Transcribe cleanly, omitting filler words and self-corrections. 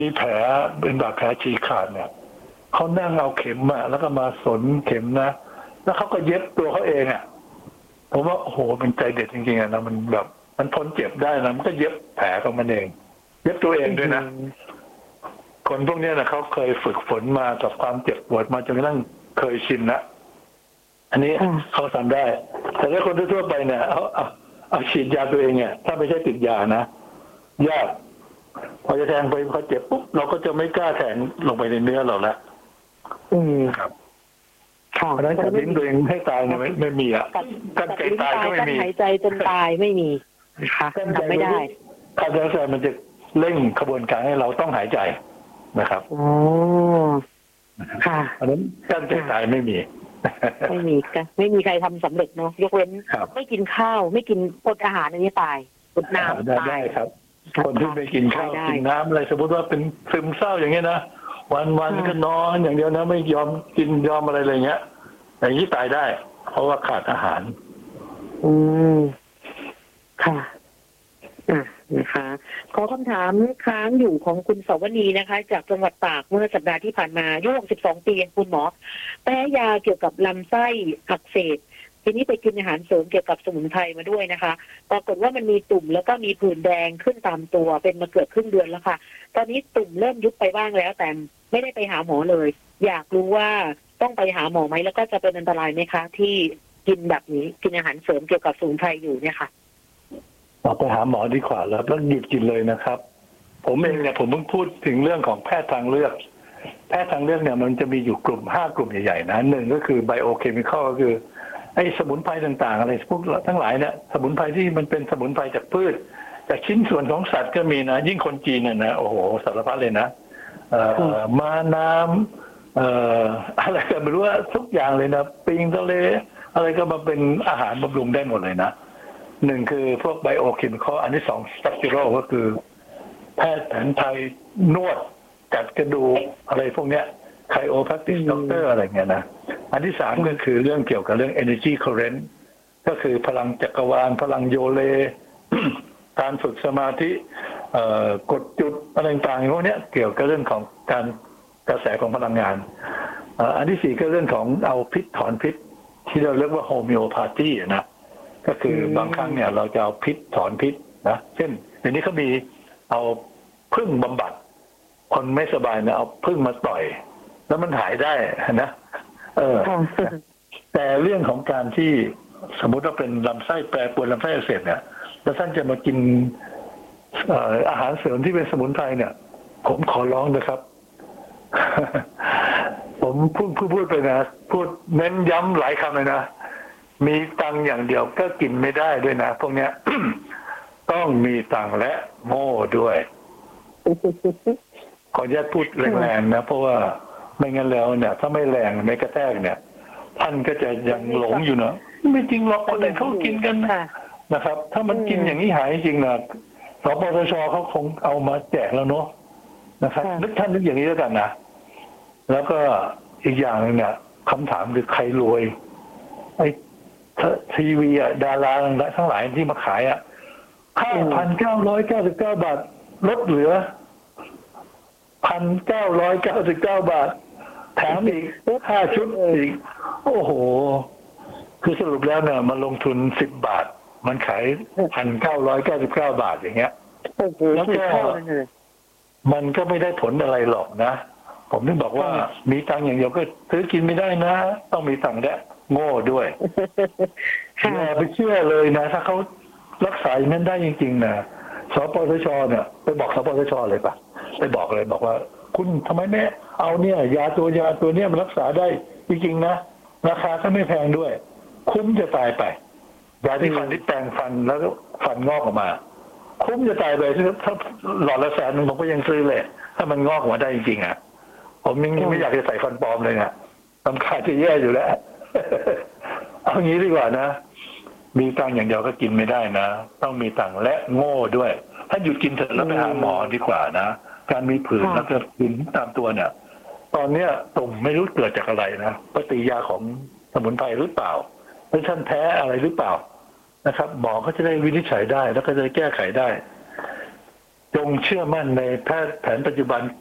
มีแผลเป็นบาดแผลฉีกขาดเนี่ยเขานั่งเอาเข็มมาแล้วก็มาสนเข็มนะแล้วเขาก็เย็บตัวเขาเองอ่ะผมว่าโอ้โหเป็นใจเด็ดจริงๆนะมันแบบมันทนเจ็บได้นะมันก็เย็บแผลของมันเองเย็บตัวเองด้วยนะคนพวกนี้นะเขาเคยฝึกฝนมากับความเจ็บปวดมาจนกระทั่งเคยชินนะอันนี้เขาทำได้แต่ถ้าคนทั่วไปเนี่ยเอาฉีดยาตัวเองเนี่ยถ้าไม่ใช่ติดยานะยากพอจะแทงไปพอเจ็บปุ๊บเราก็จะไม่กล้าแทงลงไปในเนื้อเราละครับเพราะฉะนั้นการทิ้งตัวเองให้ตายเนี่ยไม่มีอ่ะการไกลตายก็ไม่มีหายใจจนตายไม่มีค่ะทำไม่ได้การหายใจมันจะเร่งกระบวนการให้เราต้องหายใจนะครับอ๋อค่ะเพราะฉะนั้นการไกลตายไม่มีไม่มีใครทำสำเร็จเนาะยกเว้นไม่กินข้าวไม่กินอดอาหารอันนี้ตายอดน้ำตายครับคนที่ไม่กินข้าวกินน้ำอะไรสมมติว่าเป็นซึมเศร้าอย่างเงี้ยนะวันก็นอนอย่างเดียวนะไม่ยอมกินยอมอะไรเลยเงี้ยอย่างนี้ตายได้ เพราะว่าขาดอาหารค่ะนะคะขอคำถามค้างอยู่ของคุณสวนีนะคะจากจังหวัดตากเมื่อสัปดาห์ที่ผ่านมาอายุ62 ปีคุณหมอแพ้ยาเกี่ยวกับลำไส้อักเสบทีนี้ไปกินอาหารเสริมเกี่ยวกับสมุนไพรมาด้วยนะคะปรากฏว่ามันมีตุ่มแล้วก็มีผื่นแดงขึ้นตามตัวเป็นมาเกือบครึ่งเดือนแล้วค่ะตอนนี้ตุ่มเริ่มยุบไปบ้างแล้วแต่ไม่ได้ไปหาหมอเลยอยากรู้ว่าต้องไปหาหมอไหมแล้วก็จะเป็นอันตรายไหมคะที่กินแบบนี้กินอาหารเสริมเกี่ยวกับสมุนไพรอยู่เนี่ยค่ะไปหาหมอดีกว่าแล้วหยุดกินเลยนะครับผมเองเนี่ยผมเพิ่งพูดถึงเรื่องของแพทย์ทางเลือกแพทย์ทางเลือกเนี่ยมันจะมีอยู่กลุ่ม5 กลุ่มใหญ่ๆนะหนึ่งก็คือไบโอเคมีคอลก็คือไอ้สมุนไพรต่างๆอะไรพวกทั้งหลายเนี่ยสมุนไพรที่มันเป็นสมุนไพรจากพืชจากชิ้นส่วนของสัตว์ก็มีนะยิ่งคนจีนเนี่ยนะโอ้โหสารพัดเลยนะมาน้ำอะไรก็ไม่รู้ว่าทุกอย่างเลยนะปิงทะเลอะไรก็มาเป็นอาหารบำรุงได้หมดเลยนะหนึ่งคือพวกไบโอเคมีคอลอันที่สองสตั๊กจูโรก็คือแพทย์แผนไทยนวดจัดกระดูกอะไรพวกเนี้ยไคโอแพคติสด็อกเตอร์อะไรเงี้ยนะอันที่สามก็คือเรื่องเกี่ยวกับเรื่อง energy current ก็คือพลังจักรวาลพลังโยเล การฝึกสมาธิกดจุดอะไรต่างๆพวกนี้เกี่ยวกับเรื่องของการกระแสของพลังงานอันที่สี่ก็เรื่องของเอาพิษถอนพิษที่เราเรียกว่าโฮมิโอพาธีนะก็คือบางครั้งเนี่ยเราจะเอาพิษถอนพิษนะเช่นเดี๋ยวนี้เขามีเอาพึ่งบำบัดคนไม่สบายเนี่ยเอาพึ่งมาต่อยแล้วมันหายได้นะแต่เรื่องของการที่สมมุติว่าเป็นลำไส้แปรปรวนลำไส้อักเสบเนี่ยแล้วท่านจะมากินอาหารเสริมที่เป็นสมุนไพรเนี่ยผมขอร้องนะครับ ผมพูดไปนะพูดเน้นย้ำหลายคำเลยนะมีตังอย่างเดียวก็กินไม่ได้ด้วยนะพวกเนี้ย ต้องมีตังและโง่ด้วย ขออนุญาตพูดแรงๆนะเพราะว่าไม่งั้นแล้วเนี่ยถ้าไม่แรงไม่กระแทกเนี่ยท่านก็จะยังหลงอยู่เนาะไม่จริงหรอกคนอื่นเขากินกันนะครับถ้ามันกินอย่างนี้หายจริงนะสปสชเขาคงเอามาแจกแล้วเนาะนะครับท่านนึกอย่างนี้แล้วกันนะแล้วก็อีกอย่างนึงเนี่ยคำถามคือใครรวยไอ้ทีวีดาราทั้งหลายที่มาขาย5,999 บาทลดเหลือ1,999 บาทแถมอีก5 ชุดอีกโอ้โหคือสรุปแล้วเนี่ยมันลงทุน10 บาทมันขาย1,999 บาทอย่างเงี้ยแล้วก็มันก็ไม่ได้ผลอะไรหรอกนะผมถึงบอกว่ามีตังอย่างเดียวก็ซื้อกินไม่ได้นะต้องมีตังและโง่ด้วยอย่าไปเชื่อเลยนะถ้าเขารักษาอย่างนั้นได้จริงๆนะสปสชเนี่ยไปบอกสปสชเลยปะไปบอกเลยบอกว่าคุณทำไมไม่เอาเนี่ยยาตัวเนี้ยมันรักษาได้จริงๆนะราคาก็ไม่แพงด้วยคุ้มจะตายไปยาที่ฟันที่แปลงฟันแล้วก็ฟันงอกออกมาคุ้มจะตายไปถ้าหลอดละ100,000ผมก็ยังซื้อเลยถ้ามันงอกออกมาได้จริงๆอ่ะผมยังไม่อยากจะใส่ฟันปลอมเลยเนี่ยลำคาญจะแย่อยู่แล้ว เอางี้ดีกว่านะมีตังอย่างเดียวก็กินไม่ได้นะต้องมีตังและโง่ด้วยถ้าหยุดกินเถอะแล้วไปหาหมอดีกว่านะการมีผื่นแล้วก็ผื่นตามตัวเนี่ยตอนเนี้ยตุ่มไม่รู้เกิดจากอะไรนะปฏิกิริยาของสมุนไพรหรือเปล่าหรือท่านแพ้อะไรหรือเปล่านะครับหมอก็จะได้วินิจฉัยได้แล้วก็จะแก้ไขได้จงเชื่อมั่นในแพทย์แผนปัจจุบัน